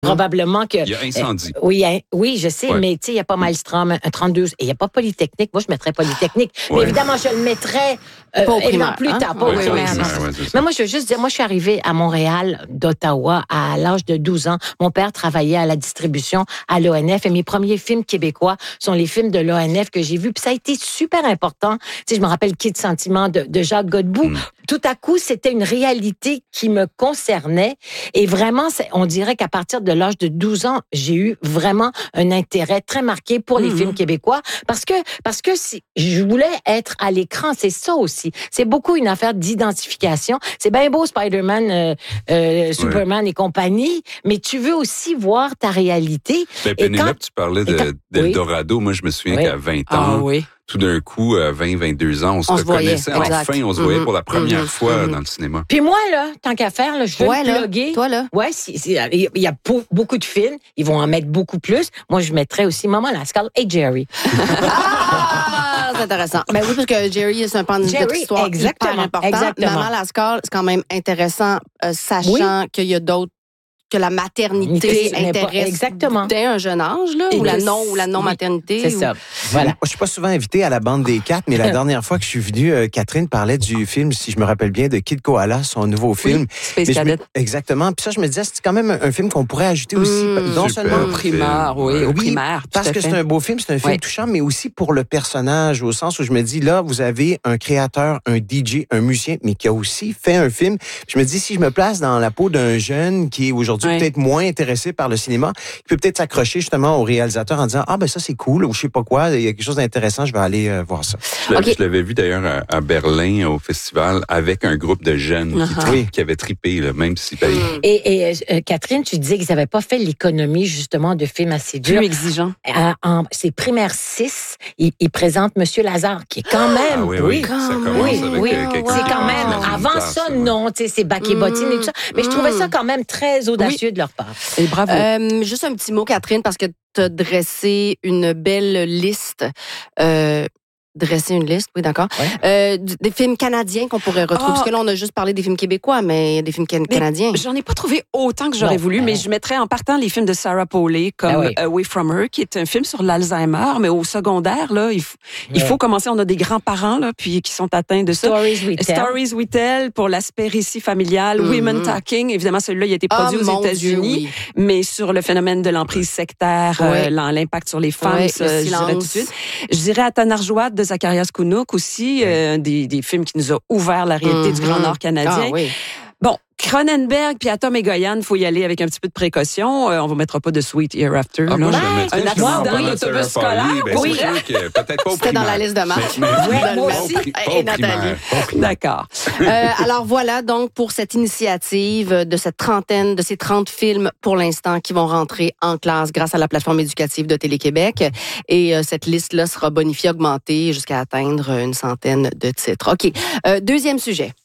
Probablement que... Il y a incendie. Oui, je sais, mais tu sais, il n'y a pas Maelstrom, un 32, et il n'y a pas Polytechnique. Moi, je mettrais Polytechnique. Mais évidemment, je le mettrais pas au primaire, plus tard, pas au primaire. Mais moi, je veux juste dire, moi, je suis arrivée à Montréal, d'Ottawa, à l'âge de 12 ans. Mon père travaillait à la distribution à l'ONF, et mes premiers films québécois sont les films de l'ONF que j'ai vus. Puis ça a été super important. Tu sais, je me rappelle Kid Sentiment de Jacques Godbout. Tout à coup, c'était une réalité qui me concernait. Et vraiment, on dirait qu'à partir de l'âge de 12 ans, j'ai eu vraiment un intérêt très marqué pour les films québécois parce que si je voulais être à l'écran, c'est ça aussi. C'est beaucoup une affaire d'identification. C'est bien beau Spider-Man, Superman et compagnie, mais tu veux aussi voir ta réalité. Ben, Pénélope, tu parlais d'Eldorado. Moi, je me souviens qu'à 20 ans, tout d'un coup, à 20, 22 ans, on se reconnaissait. Enfin, on se voyait pour la première fois dans le cinéma. Puis moi, là, tant qu'à faire, là, je veux me plugger. Toi, là. Ouais, il y a beaucoup de films. Ils vont en mettre beaucoup plus. Moi, je mettrais aussi Maman Lascaux et Jerry. C'est intéressant. Ben oui, parce que Jerry, c'est un pan de notre histoire hyper important. Maman Lascaux, c'est quand même intéressant, sachant qu'il y a d'autres que la maternité intéresse dès un jeune âge, là, ou la non-maternité. C'est ça. Voilà. Je suis pas souvent invité à la bande des 4, mais la dernière fois que je suis venu, Catherine parlait du film, si je me rappelle bien, de Kid Koala, son nouveau film. Space Cadet. Exactement. Puis ça, je me disais, c'est quand même un film qu'on pourrait ajouter aussi, non seulement au primaire, au primaire. Parce que c'est un beau film, c'est un film touchant, mais aussi pour le personnage, au sens où je me dis, là, vous avez un créateur, un DJ, un musicien, mais qui a aussi fait un film. Je me dis, si je me place dans la peau d'un jeune qui est aujourd'hui peut-être moins intéressé par le cinéma, il peut peut-être s'accrocher justement au réalisateur en disant ça c'est cool ou je sais pas quoi, il y a quelque chose d'intéressant, je vais aller voir ça. Je l'avais vu d'ailleurs à Berlin au festival avec un groupe de jeunes qui avaient trippé, là, même si Et Catherine, tu disais qu'ils n'avaient pas fait l'économie justement de films assez durs. Plus exigeant. C'est primaire 6, ils présentent Monsieur Lazare qui est quand même ça commence avec c'est quand même avant ça non, tu sais c'est bac et bottines et tout ça, mais je trouvais ça quand même très audacieux de leur part. Et bravo. Juste un petit mot, Catherine, parce que tu as dressé une belle liste. Dresser une liste, oui, d'accord. Des films canadiens qu'on pourrait retrouver. Parce que là, on a juste parlé des films québécois, mais il y a des films canadiens. J'en ai pas trouvé autant que j'aurais voulu, mais je mettrais en partant les films de Sarah Polley, comme Away From Her, qui est un film sur l'Alzheimer, mais au secondaire, là, il faut commencer. On a des grands-parents, là, puis qui sont atteints de ça. Stories We Tell pour l'aspect récit familial. Women Talking, évidemment, celui-là, il a été produit aux États-Unis, mais sur le phénomène de l'emprise sectaire, l'impact sur les femmes, ça, je dirais tout de suite. Je dirais à Tanarjoat de Zacharias Kunuk aussi, des films qui nous ont ouvert la réalité du Grand Nord canadien. Bon, Cronenberg puis Atom et Goyan, il faut y aller avec un petit peu de précaution. On ne mettra pas de Sweet Hereafter. Moi, je un accident d'autobus scolaire. Oui, peut-être pas au C'était dans la liste de marche. Moi aussi. Et Nathalie. D'accord. Alors voilà donc pour cette initiative de cette trentaine, de ces 30 films pour l'instant qui vont rentrer en classe grâce à la plateforme éducative de Télé-Québec. Et cette liste-là sera bonifiée, augmentée jusqu'à atteindre une centaine de titres. OK. Deuxième sujet.